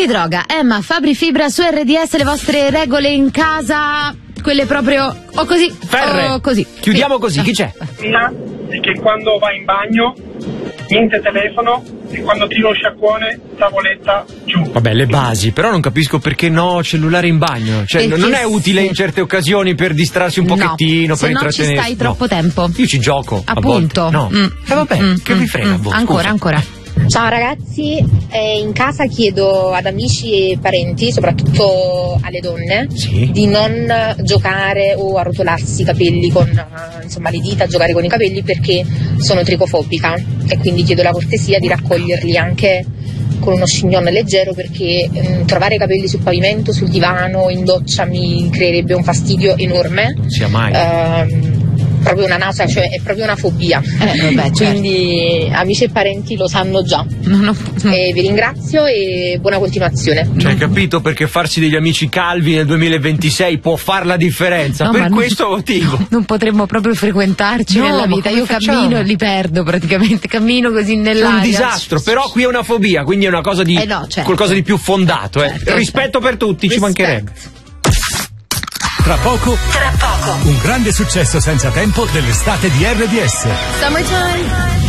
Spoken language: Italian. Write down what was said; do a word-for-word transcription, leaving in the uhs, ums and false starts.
si droga. Emma, Fabri Fibra su R D S, le vostre regole in casa, quelle proprio o così Ferre. o così. Chiudiamo così, chi c'è? Una è che quando vai in bagno, niente telefono, e quando tiro lo sciacquone, tavoletta giù. Vabbè, le basi, però non capisco perché no cellulare in bagno. Cioè, Perché non è utile se- in certe occasioni per distrarsi un pochettino, no, per se no ci intrattenersi. stai troppo No. tempo. Io ci gioco. a Appunto. volte. No. Mm. E vabbè, Mm, che mm, vi frega, mm. boh, Ancora, scusa. ancora. Ciao ragazzi, eh, in casa chiedo ad amici e parenti, soprattutto alle donne, Sì. di non giocare o arrotolarsi i capelli con eh, insomma le dita, giocare con i capelli perché sono tricofobica e quindi chiedo la cortesia di raccoglierli anche con uno chignon leggero perché ehm, trovare i capelli sul pavimento, sul divano, in doccia mi creerebbe un fastidio enorme. Non sia mai. Ehm, proprio una nausea, cioè è proprio una fobia. Eh, vabbè, certo. Quindi amici e parenti lo sanno già. No, no, no. E vi ringrazio e buona continuazione. Cioè, hai capito perché farsi degli amici calvi nel duemilaventisei può far la differenza? No, ma per non- questo motivo. Non potremmo proprio frequentarci No, nella ma vita. come Io facciamo? cammino e li perdo praticamente. Cammino così È nell'aria. un disastro, però qui è una fobia, quindi è una cosa di Eh no, certo. qualcosa di più fondato, eh. Certo, Rispetto per tutti, ci Respect. mancherebbe. Tra poco, tra poco, un grande successo senza tempo dell'estate di R D S. Summertime.